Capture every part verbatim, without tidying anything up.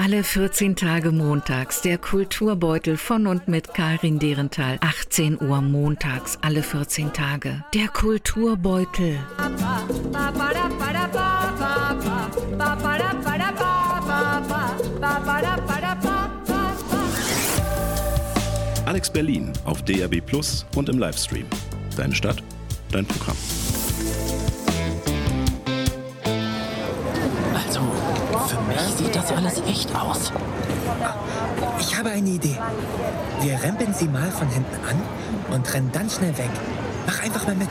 Alle vierzehn Tage montags der Kulturbeutel von und mit Karin Derenthal. achtzehn Uhr montags, alle vierzehn Tage. Der Kulturbeutel. Alex Berlin auf D A B Plus und im Livestream. Deine Stadt, dein Programm. Also, für mich sieht das alles echt aus. Ich habe eine Idee. Wir rempeln sie mal von hinten an und rennen dann schnell weg. Mach einfach mal mit.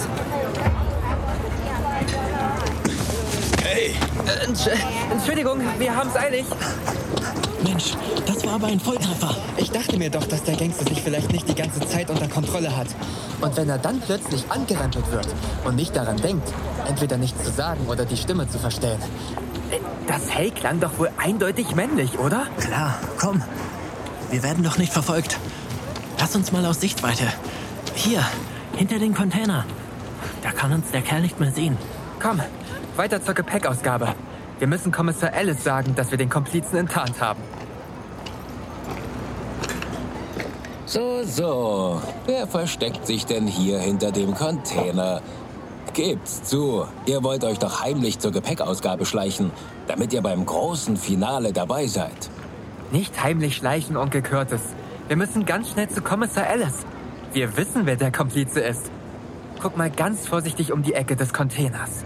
Hey! Äh, Entsch- Entschuldigung, wir haben's eilig. Mensch, das war aber ein Volltreffer. Ich dachte mir doch, dass der Gangster sich vielleicht nicht die ganze Zeit unter Kontrolle hat. Und wenn er dann plötzlich angerempelt wird und nicht daran denkt, entweder nichts zu sagen oder die Stimme zu verstellen. Das Hey klang doch wohl eindeutig männlich, oder? Klar, komm. Wir werden doch nicht verfolgt. Lass uns mal aus Sichtweite. Hier, hinter den Container. Da kann uns der Kerl nicht mehr sehen. Komm, weiter zur Gepäckausgabe. Wir müssen Kommissar Ellis sagen, dass wir den Komplizen enttarnt haben. So, so. Wer versteckt sich denn hier hinter dem Container? Gebt's zu, ihr wollt euch doch heimlich zur Gepäckausgabe schleichen, damit ihr beim großen Finale dabei seid. Nicht heimlich schleichen, Onkel Curtis. Wir müssen ganz schnell zu Kommissar Ellis. Wir wissen, wer der Komplize ist. Guck mal ganz vorsichtig um die Ecke des Containers.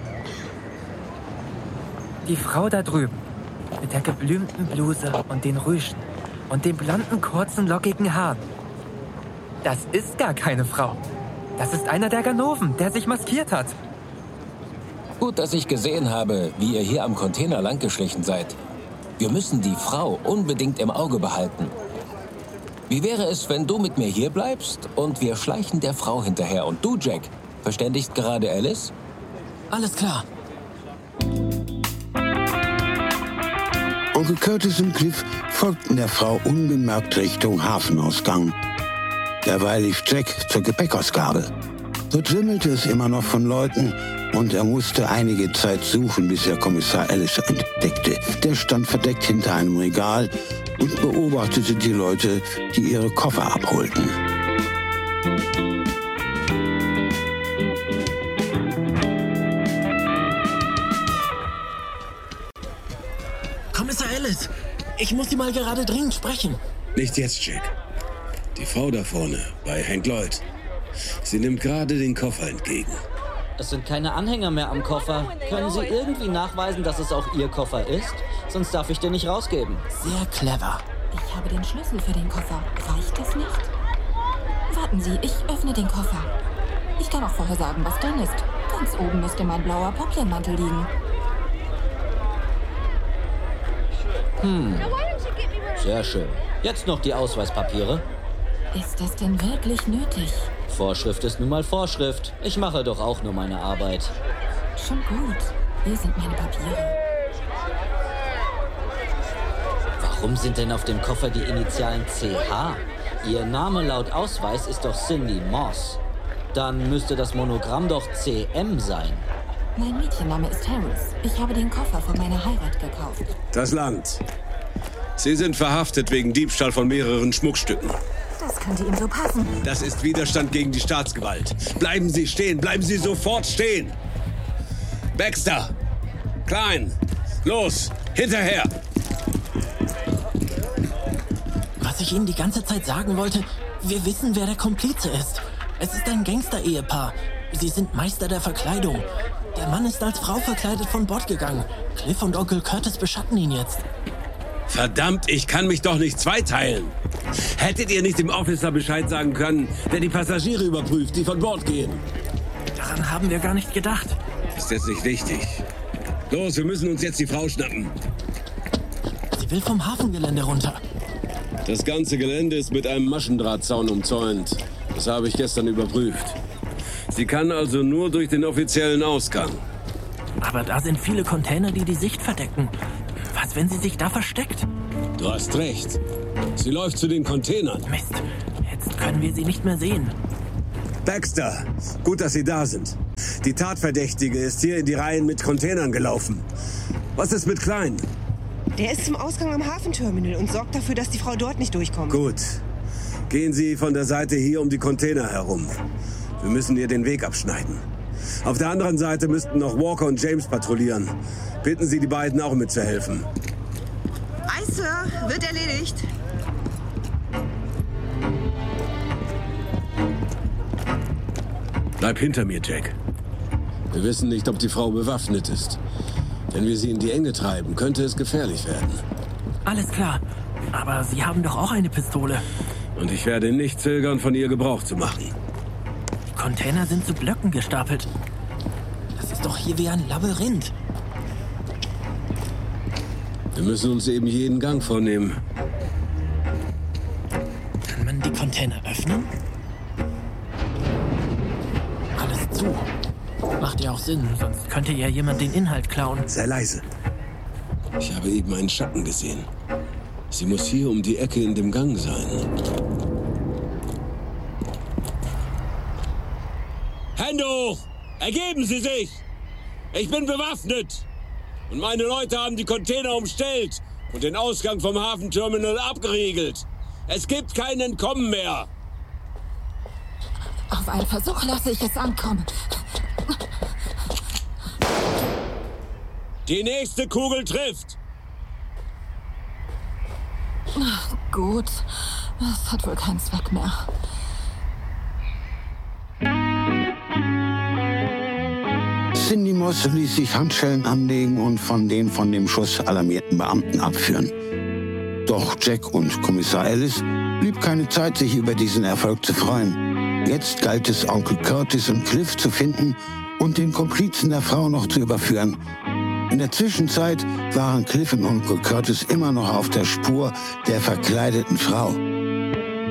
Die Frau da drüben, mit der geblümten Bluse und den Rüschen und den blonden, kurzen, lockigen Haaren. Das ist gar keine Frau. Das ist einer der Ganoven, der sich maskiert hat. Gut, dass ich gesehen habe, wie ihr hier am Container langgeschlichen seid. Wir müssen die Frau unbedingt im Auge behalten. Wie wäre es, wenn du mit mir hier bleibst und wir schleichen der Frau hinterher? Und du, Jack, verständigst gerade Alice? Alles klar. Onkel Curtis und Cliff folgten der Frau unbemerkt Richtung Hafenausgang. Derweil lief Jack zur Gepäckausgabe. Dort wimmelte es immer noch von Leuten und er musste einige Zeit suchen, bis er Kommissar Ellis entdeckte. Der stand verdeckt hinter einem Regal und beobachtete die Leute, die ihre Koffer abholten. Kommissar Ellis, ich muss Sie mal gerade dringend sprechen. Nicht jetzt, Jack. Die Frau da vorne, bei Hank Lloyd. Sie nimmt gerade den Koffer entgegen. Es sind keine Anhänger mehr am Koffer. Können Sie irgendwie nachweisen, dass es auch Ihr Koffer ist? Sonst darf ich den nicht rausgeben. Sehr clever. Ich habe den Schlüssel für den Koffer. Reicht es nicht? Warten Sie, ich öffne den Koffer. Ich kann auch vorher sagen, was drin ist. Ganz oben müsste mein blauer Poplin-Mantel liegen. Hm. Sehr schön. Jetzt noch die Ausweispapiere. Ist das denn wirklich nötig? Vorschrift ist nun mal Vorschrift. Ich mache doch auch nur meine Arbeit. Schon gut. Hier sind meine Papiere. Warum sind denn auf dem Koffer die Initialen C H? Ihr Name laut Ausweis ist doch Cindy Moss. Dann müsste das Monogramm doch C M sein. Mein Mädchenname ist Harris. Ich habe den Koffer von meiner Heirat gekauft. Das Land. Sie sind verhaftet wegen Diebstahl von mehreren Schmuckstücken. Das könnte ihm so passen. Das ist Widerstand gegen die Staatsgewalt. Bleiben Sie stehen, bleiben Sie sofort stehen. Baxter, Klein, los, hinterher. Was ich Ihnen die ganze Zeit sagen wollte, wir wissen, wer der Komplize ist. Es ist ein Gangster-Ehepaar. Sie sind Meister der Verkleidung. Der Mann ist als Frau verkleidet von Bord gegangen. Cliff und Onkel Curtis beschatten ihn jetzt. Verdammt, ich kann mich doch nicht zweiteilen. Hättet ihr nicht dem Officer Bescheid sagen können, der die Passagiere überprüft, die von Bord gehen? Daran haben wir gar nicht gedacht. Ist jetzt nicht wichtig. Los, wir müssen uns jetzt die Frau schnappen. Sie will vom Hafengelände runter. Das ganze Gelände ist mit einem Maschendrahtzaun umzäunt. Das habe ich gestern überprüft. Sie kann also nur durch den offiziellen Ausgang. Aber da sind viele Container, die die Sicht verdecken. Was, wenn sie sich da versteckt? Du hast recht. Sie läuft zu den Containern. Mist, jetzt können wir sie nicht mehr sehen. Baxter, gut, dass Sie da sind. Die Tatverdächtige ist hier in die Reihen mit Containern gelaufen. Was ist mit Klein? Der ist zum Ausgang am Hafenterminal und sorgt dafür, dass die Frau dort nicht durchkommt. Gut. Gehen Sie von der Seite hier um die Container herum. Wir müssen ihr den Weg abschneiden. Auf der anderen Seite müssten noch Walker und James patrouillieren. Bitten Sie die beiden auch mitzuhelfen. Aye, Sir. Wird erledigt. Bleib hinter mir, Jack. Wir wissen nicht, ob die Frau bewaffnet ist. Wenn wir sie in die Enge treiben, könnte es gefährlich werden. Alles klar. Aber Sie haben doch auch eine Pistole. Und ich werde nicht zögern, von ihr Gebrauch zu machen. Die Container sind zu Blöcken gestapelt. Das ist doch hier wie ein Labyrinth. Wir müssen uns eben jeden Gang vornehmen. Kann man die Container öffnen? Alles zu. Macht ja auch Sinn. Sonst könnte ja jemand den Inhalt klauen. Sei leise. Ich habe eben einen Schatten gesehen. Sie muss hier um die Ecke in dem Gang sein. Hände hoch! Ergeben Sie sich! Ich bin bewaffnet! Und meine Leute haben die Container umstellt und den Ausgang vom Hafenterminal abgeriegelt. Es gibt kein Entkommen mehr. Auf einen Versuch lasse ich es ankommen. Die nächste Kugel trifft. Gut, das hat wohl keinen Zweck mehr. Cindy Moss ließ sich Handschellen anlegen und von den von dem Schuss alarmierten Beamten abführen. Doch Jack und Kommissar Ellis blieb keine Zeit, sich über diesen Erfolg zu freuen. Jetzt galt es, Onkel Curtis und Cliff zu finden und den Komplizen der Frau noch zu überführen. In der Zwischenzeit waren Cliff und Onkel Curtis immer noch auf der Spur der verkleideten Frau.